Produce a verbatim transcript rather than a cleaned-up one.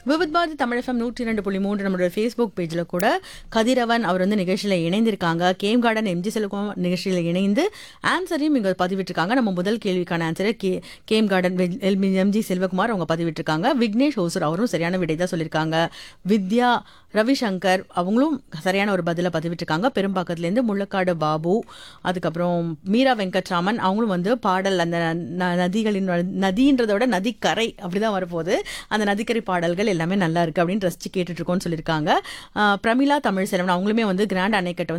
Vividh Bharathi Tamil FM நூற்றி இரண்டு புள்ளி மூன்று நம்மளோட ஃபேஸ்புக் பேஜில் கூட கதிரவன் அவர் வந்து நிகழ்ச்சியில் இணைந்திருக்காங்க. கேம் கார்டன் எம்ஜி செல்வம் நிகழ்ச்சியில் இணைந்து ஆன்சரையும் இங்கே பதிவிட்டிருக்காங்க. நம்ம முதல் கேள்விக்கான ஆன்சரை K game garden MG Selvakumar அவங்க பதிவிட்டிருக்காங்க. விக்னேஷ் ஓசூர் அவரும் சரியான விடை தான் சொல்லியிருக்காங்க. வித்யா ரவிசங்கர் அவங்களும் சரியான ஒரு பதிலை பதிவிட்டிருக்காங்க. பெரும்பாக்கத்துலேருந்து முள்ளக்காடு பாபு, அதுக்கப்புறம் மீரா வெங்கட்ராமன் அவங்களும் வந்து பாடல் அந்த ந- நதிகளின் வ- நதின்றதை விட நதிக்கரை அப்படிதான் வரப்போகுது. அந்த நதிக்கரை பாடல்கள் எல்லாமே நல்லா இருக்கு அப்படின்னு ரசிச்சு கேட்டுட்டு இருக்கோம்னு சொல்லியிருக்காங்க. ஆஹ் பிரமிளா தமிழ் செல்வன் அவங்களுமே வந்து கிராண்ட் அணைக்கட்டை